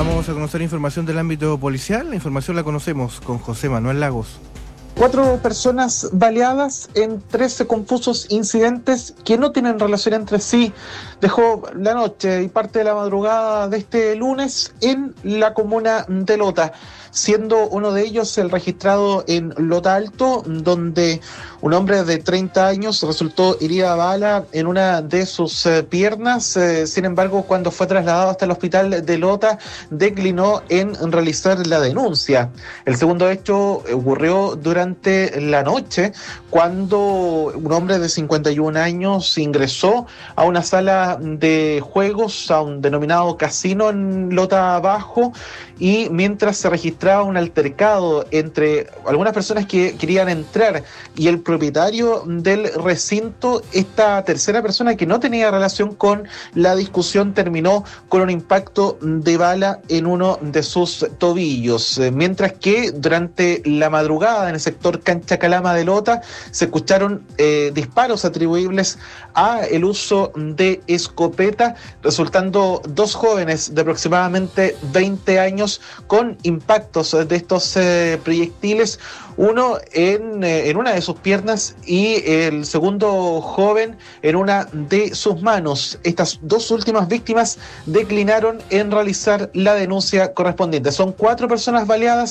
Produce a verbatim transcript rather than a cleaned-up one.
Vamos a conocer información del ámbito policial. La información la conocemos con José Manuel Lagos. Cuatro personas baleadas en trece confusos incidentes que no tienen relación entre sí. Dejó la noche y parte de la madrugada de este lunes en la comuna de Lota, siendo uno de ellos el registrado en Lota Alto, donde un hombre de treinta años resultó herido a bala en una de sus eh, piernas. Eh, sin embargo, cuando fue trasladado hasta el hospital de Lota, declinó en realizar la denuncia. El segundo hecho ocurrió durante la noche, cuando un hombre de cincuenta y un años ingresó a una sala de juegos, a un denominado casino en Lota Bajo, y mientras se registraba un altercado entre algunas personas que querían entrar y el propietario del recinto, esta tercera persona que no tenía relación con la discusión terminó con un impacto de bala en uno de sus tobillos, mientras que durante la madrugada en el sector Cancha Calama de Lota se escucharon eh, disparos atribuibles a el uso de escopeta, resultando dos jóvenes de aproximadamente veinte años con impactos de estos eh, proyectiles, uno en, eh, en una de sus piernas y el segundo joven en una de sus manos. Estas dos últimas víctimas declinaron en realizar la denuncia correspondiente. Son cuatro personas baleadas